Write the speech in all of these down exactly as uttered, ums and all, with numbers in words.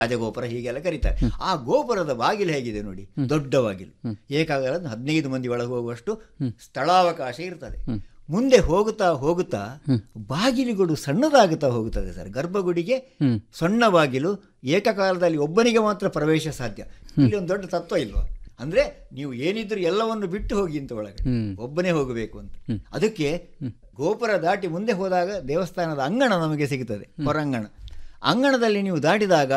ರಾಜಗೋಪುರ ಹೀಗೆಲ್ಲ ಕರೀತಾರೆ. ಆ ಗೋಪುರದ ಬಾಗಿಲು ಹೇಗಿದೆ ನೋಡಿ, ದೊಡ್ಡ ಬಾಗಿಲು, ಏಕಾಗಲ್ಲ ಹದಿನೈದು ಮಂದಿ ಒಳಗೆ ಹೋಗುವಷ್ಟು ಸ್ಥಳಾವಕಾಶ ಇರ್ತದೆ. ಮುಂದೆ ಹೋಗುತ್ತಾ ಹೋಗುತ್ತಾ ಬಾಗಿಲುಗಳು ಸಣ್ಣದಾಗುತ್ತಾ ಹೋಗುತ್ತದೆ ಸರ್. ಗರ್ಭಗುಡಿಗೆ ಸಣ್ಣ ಬಾಗಿಲು, ಏಕಕಾಲದಲ್ಲಿ ಒಬ್ಬನಿಗೆ ಮಾತ್ರ ಪ್ರವೇಶ ಸಾಧ್ಯ. ಇಲ್ಲಿ ಒಂದು ದೊಡ್ಡ ತತ್ವ ಇಲ್ವಾ ಅಂದ್ರೆ, ನೀವು ಏನಿದ್ರು ಎಲ್ಲವನ್ನು ಬಿಟ್ಟು ಹೋಗಿ ಅಂತ ಒಳಗೆ, ಒಬ್ಬನೇ ಹೋಗಬೇಕು ಅಂತ. ಅದಕ್ಕೆ ಗೋಪುರ ದಾಟಿ ಮುಂದೆ ಹೋದಾಗ ದೇವಸ್ಥಾನದ ಅಂಗಣ ನಮಗೆ ಸಿಗುತ್ತದೆ, ಹೊರಾಂಗಣ. ಅಂಗಣದಲ್ಲಿ ನೀವು ದಾಟಿದಾಗ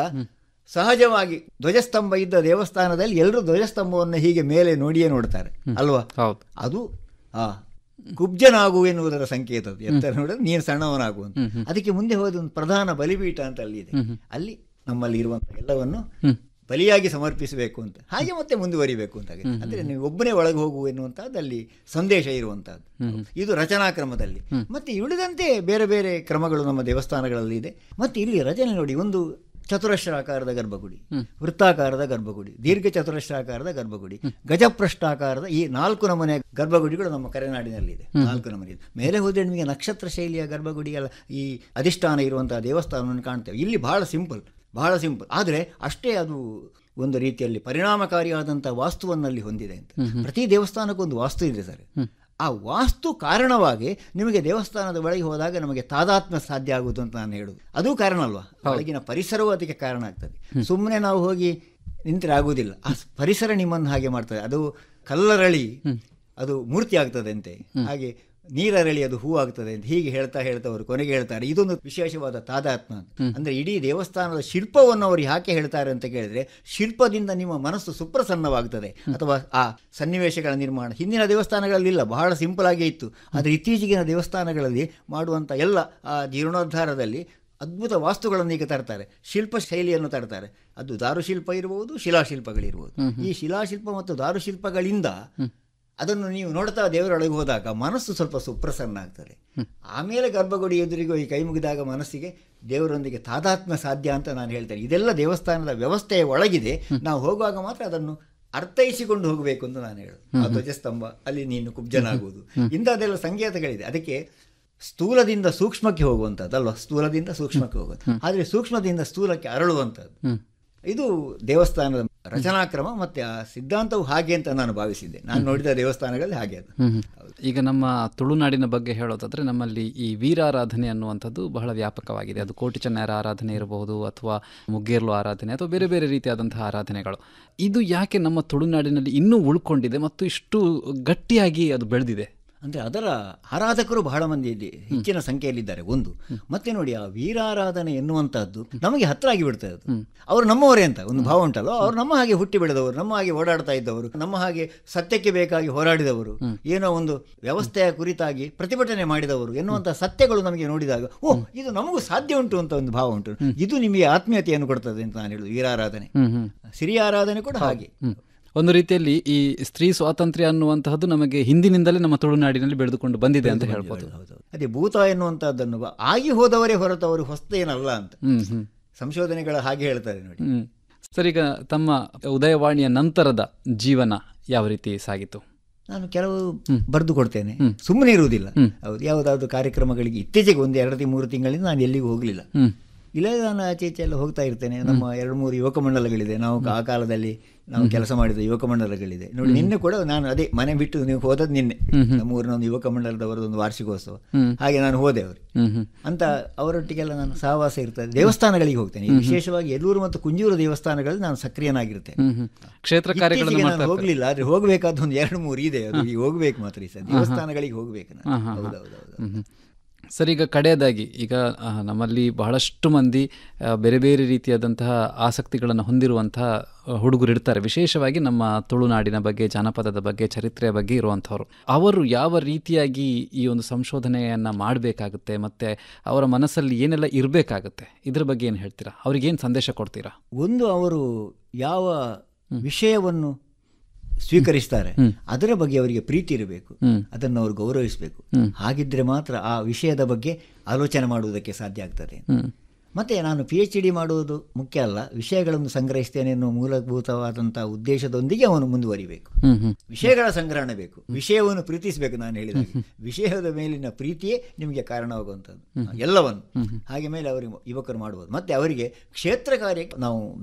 ಸಹಜವಾಗಿ ಧ್ವಜಸ್ತಂಭ ಇದ್ದ ದೇವಸ್ಥಾನದಲ್ಲಿ ಎಲ್ಲರೂ ಧ್ವಜಸ್ತಂಭವನ್ನು ಹೀಗೆ ಮೇಲೆ ನೋಡಿಯೇ ನೋಡ್ತಾರೆ ಅಲ್ವಾ. ಅದು ಆ ಕುಬ್ಜನಾಗು ಎನ್ನುವುದರ ಸಂಕೇತ. ಅದು ಎತ್ತರ ನೋಡಿದ್ರೆ ನೀನು ಸಣ್ಣವನಾಗುವಂತ. ಅದಕ್ಕೆ ಮುಂದೆ ಹೋದ ಒಂದು ಪ್ರಧಾನ ಬಲಿಪೀಠ ಅಂತ ಅಲ್ಲಿ ಇದೆ. ಅಲ್ಲಿ ನಮ್ಮಲ್ಲಿ ಇರುವಂತಹ ಎಲ್ಲವನ್ನು ಬಲಿಯಾಗಿ ಸಮರ್ಪಿಸಬೇಕು ಅಂತ, ಹಾಗೆ ಮತ್ತೆ ಮುಂದುವರಿಬೇಕು ಅಂತ. ಅಂದ್ರೆ ನೀವು ಒಬ್ಬನೇ ಒಳಗೆ ಹೋಗು ಎನ್ನುವಂತಹದ್ದು ಅಲ್ಲಿ ಸಂದೇಶ ಇರುವಂತಹದ್ದು. ಇದು ರಚನಾಕ್ರಮದಲ್ಲಿ. ಮತ್ತೆ ಉಳಿದಂತೆ ಬೇರೆ ಬೇರೆ ಕ್ರಮಗಳು ನಮ್ಮ ದೇವಸ್ಥಾನಗಳಲ್ಲಿ ಇದೆ. ಮತ್ತೆ ಇಲ್ಲಿ ರಚನೆ ನೋಡಿ, ಒಂದು ಚತುರಶ್ರಾಕಾರದ ಗರ್ಭಗುಡಿ, ವೃತ್ತಾಕಾರದ ಗರ್ಭಗುಡಿ, ದೀರ್ಘ ಚತುರಶ್ರಾಕಾರದ ಗರ್ಭಗುಡಿ, ಗಜಪ್ರಷ್ಟಾಕಾರದ, ಈ ನಾಲ್ಕು ನಮೂನೆಯ ಗರ್ಭಗುಡಿಗಳು ನಮ್ಮ ಕರೆನಾಡಿನಲ್ಲಿದೆ. ನಾಲ್ಕು ನಮೂನೆ ಮೇಲೆ ಹೋದ್ರೆ ನಿಮಗೆ ನಕ್ಷತ್ರ ಶೈಲಿಯ ಗರ್ಭಗುಡಿಗಳ ಈ ಅಧಿಷ್ಠಾನ ಇರುವಂತಹ ದೇವಸ್ಥಾನವನ್ನು ಕಾಣ್ತೇವೆ. ಇಲ್ಲಿ ಬಹಳ ಸಿಂಪಲ್, ಬಹಳ ಸಿಂಪಲ್, ಆದರೆ ಅಷ್ಟೇ ಅದು ಒಂದು ರೀತಿಯಲ್ಲಿ ಪರಿಣಾಮಕಾರಿಯಾದಂಥ ವಾಸ್ತುವನ್ನಲ್ಲಿ ಹೊಂದಿದೆ ಅಂತ. ಪ್ರತಿ ದೇವಸ್ಥಾನಕ್ಕೊಂದು ವಾಸ್ತು ಇದೆ ಸರ್. ಆ ವಾಸ್ತು ಕಾರಣವಾಗಿ ನಿಮಗೆ ದೇವಸ್ಥಾನದ ಒಳಗೆ ಹೋದಾಗ ನಮಗೆ ತಾದಾತ್ಮ್ಯ ಸಾಧ್ಯ ಆಗುವುದು ಅಂತ ನಾನು ಹೇಳುದು. ಅದು ಕಾರಣ ಅಲ್ವಾ, ಒಳಗಿನ ಪರಿಸರವೂ ಅದಕ್ಕೆ ಕಾರಣ ಆಗ್ತದೆ. ಸುಮ್ಮನೆ ನಾವು ಹೋಗಿ ನಿಂತರೆ ಆಗುವುದಿಲ್ಲ, ಆ ಪರಿಸರ ನಿಮ್ಮನ್ನು ಹಾಗೆ ಮಾಡ್ತದೆ. ಅದು ಕಲ್ಲರಳಿ ಅದು ಮೂರ್ತಿ ಆಗ್ತದೆ ಅಂತೆ, ಹಾಗೆ ನೀರರಳಿ ಅದು ಹೂ ಆಗ್ತದೆ ಅಂತ ಹೀಗೆ ಹೇಳ್ತಾ ಹೇಳ್ತಾ ಅವರು ಕೊನೆಗೆ ಹೇಳ್ತಾರೆ ಇದೊಂದು ವಿಶೇಷವಾದ ತಾದಾತ್ಮ್ಯ ಅಂತ. ಅಂದ್ರೆ ಇಡೀ ದೇವಸ್ಥಾನದ ಶಿಲ್ಪವನ್ನು ಅವರು ಯಾಕೆ ಹೇಳ್ತಾರೆ ಅಂತ ಕೇಳಿದ್ರೆ, ಶಿಲ್ಪದಿಂದ ನಿಮ್ಮ ಮನಸ್ಸು ಸುಪ್ರಸನ್ನವಾಗ್ತದೆ. ಅಥವಾ ಆ ಸನ್ನಿವೇಶಗಳ ನಿರ್ಮಾಣ ಹಿಂದಿನ ದೇವಸ್ಥಾನಗಳಲ್ಲಿ ಇಲ್ಲ, ಬಹಳ ಸಿಂಪಲ್ ಆಗೇ ಇತ್ತು. ಆದರೆ ಇತ್ತೀಚೆಗಿನ ದೇವಸ್ಥಾನಗಳಲ್ಲಿ ಮಾಡುವಂಥ ಎಲ್ಲ ಆ ಜೀರ್ಣೋದ್ಧಾರದಲ್ಲಿ ಅದ್ಭುತ ವಾಸ್ತುಗಳನ್ನು ಈಗ ತರ್ತಾರೆ, ಶಿಲ್ಪ ಶೈಲಿಯನ್ನು ತರ್ತಾರೆ. ಅದು ದಾರುಶಿಲ್ಪ ಇರಬಹುದು, ಶಿಲಾಶಿಲ್ಪಗಳಿರ್ಬೋದು. ಈ ಶಿಲಾಶಿಲ್ಪ ಮತ್ತು ದಾರುಶಿಲ್ಪಗಳಿಂದ ಅದನ್ನು ನೀವು ನೋಡ್ತಾ ದೇವರೊಳಗೆ ಹೋದಾಗ ಮನಸ್ಸು ಸ್ವಲ್ಪ ಸುಪ್ರಸನ್ನ ಆಗ್ತದೆ. ಆಮೇಲೆ ಗರ್ಭಗುಡಿ ಎದುರಿಗೂ ಈ ಕೈ ಮುಗಿದಾಗ ಮನಸ್ಸಿಗೆ ದೇವರೊಂದಿಗೆ ತಾದಾತ್ಮ್ಯ ಸಾಧ್ಯ ಅಂತ ನಾನು ಹೇಳ್ತೇನೆ. ಇದೆಲ್ಲ ದೇವಸ್ಥಾನದ ವ್ಯವಸ್ಥೆಯ ಒಳಗಿದೆ, ನಾವು ಹೋಗುವಾಗ ಮಾತ್ರ ಅದನ್ನು ಅರ್ಥೈಸಿಕೊಂಡು ಹೋಗಬೇಕು ಅಂತ ನಾನು ಹೇಳೋದು. ಆ ಧ್ವಜಸ್ತಂಭ, ಅಲ್ಲಿ ನೀನು ಕುಬ್ಜನಾಗುವುದು, ಇಂಥದ್ದೆಲ್ಲ ಸಂಕೇತಗಳಿದೆ. ಅದಕ್ಕೆ ಸ್ಥೂಲದಿಂದ ಸೂಕ್ಷ್ಮಕ್ಕೆ ಹೋಗುವಂಥದ್ದಲ್ವ, ಸ್ಥೂಲದಿಂದ ಸೂಕ್ಷ್ಮಕ್ಕೆ ಹೋಗೋದು, ಆದರೆ ಸೂಕ್ಷ್ಮದಿಂದ ಸ್ಥೂಲಕ್ಕೆ ಅರಳುವಂಥದ್ದು. ಇದು ದೇವಸ್ಥಾನದ ರಚನಾಕ್ರಮ, ಮತ್ತೆ ಆ ಸಿದ್ಧಾಂತವು ಹಾಗೆ ಅಂತ ನಾನು ಭಾವಿಸಿದ್ದೆ. ನಾನು ನೋಡಿದ ದೇವಸ್ಥಾನಗಳಲ್ಲಿ ಹಾಗೆ ಅದು. ಈಗ ನಮ್ಮ ತುಳುನಾಡಿನ ಬಗ್ಗೆ ಹೇಳೋದಾದ್ರೆ, ನಮ್ಮಲ್ಲಿ ಈ ವೀರಾರಾಧನೆ ಅನ್ನುವಂಥದ್ದು ಬಹಳ ವ್ಯಾಪಕವಾಗಿದೆ. ಅದು ಕೋಟಿ ಚೆನ್ನಯರ ಆರಾಧನೆ ಇರಬಹುದು, ಅಥವಾ ಮುಗ್ಗೇರ್ಲು ಆರಾಧನೆ, ಅಥವಾ ಬೇರೆ ಬೇರೆ ರೀತಿಯಾದಂತಹ ಆರಾಧನೆಗಳು. ಇದು ಯಾಕೆ ನಮ್ಮ ತುಳುನಾಡಿನಲ್ಲಿ ಇನ್ನೂ ಉಳ್ಕೊಂಡಿದೆ ಮತ್ತು ಇಷ್ಟು ಗಟ್ಟಿಯಾಗಿ ಅದು ಬೆಳೆದಿದೆ? ಅಂದರೆ ಅದರ ಆರಾಧಕರು ಬಹಳ ಮಂದಿ ಹೆಚ್ಚಿನ ಸಂಖ್ಯೆಯಲ್ಲಿದ್ದಾರೆ ಒಂದು. ಮತ್ತೆ ನೋಡಿ, ಆ ವೀರಾರಾಧನೆ ಎನ್ನುವಂತಹದ್ದು ನಮಗೆ ಹತ್ರ ಆಗಿ ಬಿಡ್ತದೆ. ಅದು ಅವರು ನಮ್ಮವರೇ ಅಂತ ಒಂದು ಭಾವ ಉಂಟಲ್ಲ, ಅವರು ನಮ್ಮ ಹಾಗೆ ಹುಟ್ಟಿ ಬೆಳೆದವರು, ನಮ್ಮ ಹಾಗೆ ಓಡಾಡ್ತಾ ಇದ್ದವರು, ನಮ್ಮ ಹಾಗೆ ಸತ್ಯಕ್ಕೆ ಬೇಕಾಗಿ ಹೋರಾಡಿದವರು, ಏನೋ ಒಂದು ವ್ಯವಸ್ಥೆಯ ಕುರಿತಾಗಿ ಪ್ರತಿಭಟನೆ ಮಾಡಿದವರು ಎನ್ನುವಂತಹ ಸತ್ಯಗಳು ನಮಗೆ ನೋಡಿದಾಗ ಓ ಇದು ನಮಗೂ ಸಾಧ್ಯ ಉಂಟು ಅಂತ ಒಂದು ಭಾವ ಉಂಟು. ಇದು ನಿಮಗೆ ಆತ್ಮೀಯತೆಯನ್ನು ಕೊಡ್ತದೆ ಅಂತ ನಾನು ಹೇಳುದು. ವೀರಾರಾಧನೆ, ಸಿರಿಯ ಆರಾಧನೆ ಕೂಡ ಹಾಗೆ. ಒಂದು ರೀತಿಯಲ್ಲಿ ಈ ಸ್ತ್ರೀ ಸ್ವಾತಂತ್ರ್ಯ ಅನ್ನುವಂತಹದ್ದು ನಮಗೆ ಹಿಂದಿನಿಂದಲೇ ನಮ್ಮ ತುಳುನಾಡಿನಲ್ಲಿ ಬೆಳೆದುಕೊಂಡು ಬಂದಿದೆ ಅಂತ ಹೇಳ್ಬೋದು. ಅದೇ ಭೂತ ಎನ್ನುವಂತಹದ್ದನ್ನು ಆಗಿ ಹೋದವರೇ ಹೊರತು ಅವರು ಹೊಸತೇನಲ್ಲ ಅಂತ ಸಂಶೋಧನೆಗಳು ಹಾಗೆ ಹೇಳ್ತಾರೆ ನೋಡಿ. ಸರ್, ಈಗ ತಮ್ಮ ಉದಯವಾಣಿಯ ನಂತರದ ಜೀವನ ಯಾವ ರೀತಿ ಸಾಗಿತು? ನಾನು ಕೆಲವು ಬರೆದು ಕೊಡ್ತೇನೆ, ಸುಮ್ಮನೆ ಇರುವುದಿಲ್ಲ. ಹೌದು, ಯಾವುದಾದ್ರು ಕಾರ್ಯಕ್ರಮಗಳಿಗೆ ಇತ್ತೀಚೆಗೆ ಒಂದು ಎರಡು ಮೂರು ತಿಂಗಳಿಂದ ನಾನು ಎಲ್ಲಿಗೂ ಹೋಗಲಿಲ್ಲ. ಇಲ್ಲ, ನಾನು ಆಚೆ ಈಚೆ ಎಲ್ಲ ಹೋಗ್ತಾ ಇರ್ತೇನೆ. ನಮ್ಮ ಎರಡು ಮೂರು ಯುವಕ ಮಂಡಲಗಳಿದೆ, ನಾವು ಆ ಕಾಲದಲ್ಲಿ ನಾವು ಕೆಲಸ ಮಾಡಿದ ಯುವಕ ಮಂಡಲಗಳಿದೆ ನೋಡಿ. ನಿನ್ನೆ ಕೂಡ ನಾನು ಅದೇ ಮನೆ ಬಿಟ್ಟು ನೀವು ಹೋದದ್ದು ನಿನ್ನೆ, ನಮ್ಮ ಊರಿನ ಒಂದು ಯುವಕ ಮಂಡಲದವರದೊಂದು ವಾರ್ಷಿಕೋತ್ಸವ, ಹಾಗೆ ನಾನು ಹೋದೆ ಅವರು ಅಂತ. ಅವರೊಟ್ಟಿಗೆಲ್ಲ ನಾನು ಸಹವಾಸ ಇರ್ತದೆ. ದೇವಸ್ಥಾನಗಳಿಗೆ ಹೋಗ್ತೇನೆ, ವಿಶೇಷವಾಗಿ ಯಲ್ಲೂರು ಮತ್ತು ಕುಂಜೂರು ದೇವಸ್ಥಾನಗಳಲ್ಲಿ ನಾನು ಸಕ್ರಿಯನಾಗಿರ್ತೇನೆ. ಕ್ಷೇತ್ರ ಕಾರ್ಯಗಳಿಗೆ ನಾನು ಹೋಗ್ಲಿಲ್ಲ, ಆದ್ರೆ ಹೋಗ್ಬೇಕಾದ ಒಂದು ಎರಡು ಮೂರು ಇದೆ, ಅದು ಈಗ ಹೋಗ್ಬೇಕು ಮಾತ್ರ ಈ ಸರ್ ದೇವಸ್ಥಾನಗಳಿಗೆ ಹೋಗ್ಬೇಕು ನಾನು. ಹೌದೌದೌದು. ಸರ್, ಈಗ ಕಡೆಯದಾಗಿ, ಈಗ ನಮ್ಮಲ್ಲಿ ಬಹಳಷ್ಟು ಮಂದಿ ಬೇರೆ ಬೇರೆ ರೀತಿಯಾದಂತಹ ಆಸಕ್ತಿಗಳನ್ನು ಹೊಂದಿರುವಂತಹ ಹುಡುಗರು ಇರ್ತಾರೆ, ವಿಶೇಷವಾಗಿ ನಮ್ಮ ತುಳುನಾಡಿನ ಬಗ್ಗೆ, ಜಾನಪದದ ಬಗ್ಗೆ, ಚರಿತ್ರೆಯ ಬಗ್ಗೆ ಇರುವಂಥವ್ರು. ಅವರು ಯಾವ ರೀತಿಯಾಗಿ ಈ ಒಂದು ಸಂಶೋಧನೆಯನ್ನು ಮಾಡಬೇಕಾಗುತ್ತೆ ಮತ್ತು ಅವರ ಮನಸ್ಸಲ್ಲಿ ಏನೆಲ್ಲ ಇರಬೇಕಾಗುತ್ತೆ, ಇದ್ರ ಬಗ್ಗೆ ಏನು ಹೇಳ್ತೀರಾ? ಅವ್ರಿಗೇನು ಸಂದೇಶ ಕೊಡ್ತೀರಾ? ಒಂದು, ಅವರು ಯಾವ ವಿಷಯವನ್ನು ಸ್ವೀಕರಿಸ್ತಾರೆ ಅದರ ಬಗ್ಗೆ ಅವರಿಗೆ ಪ್ರೀತಿ ಇರಬೇಕು, ಅದನ್ನು ಅವರು ಗೌರವಿಸಬೇಕು. ಹಾಗಿದ್ರೆ ಮಾತ್ರ ಆ ವಿಷಯದ ಬಗ್ಗೆ ಆಲೋಚನೆ ಮಾಡುವುದಕ್ಕೆ ಸಾಧ್ಯ ಆಗ್ತದೆ. ಮತ್ತು ನಾನು ಪಿ ಎಚ್ ಡಿ ಮಾಡುವುದು ಮುಖ್ಯ ಅಲ್ಲ, ವಿಷಯಗಳನ್ನು ಸಂಗ್ರಹಿಸ್ತೇನೆ ಎನ್ನುವ ಮೂಲಭೂತವಾದಂಥ ಉದ್ದೇಶದೊಂದಿಗೆ ಅವನು ಮುಂದುವರಿಬೇಕು. ವಿಷಯಗಳ ಸಂಗ್ರಹಣೆ ಬೇಕು, ವಿಷಯವನ್ನು ಪ್ರೀತಿಸಬೇಕು. ನಾನು ಹೇಳಿದ ವಿಷಯದ ಮೇಲಿನ ಪ್ರೀತಿಯೇ ನಿಮಗೆ ಕಾರಣವಾಗುವಂಥದ್ದು ಎಲ್ಲವನ್ನು. ಹಾಗೆ ಮೇಲೆ ಅವರು ಯುವಕರು ಮಾಡುವುದು. ಮತ್ತು ಅವರಿಗೆ ಕ್ಷೇತ್ರ ಕಾರ್ಯಕ್ಕೆ ನಾವು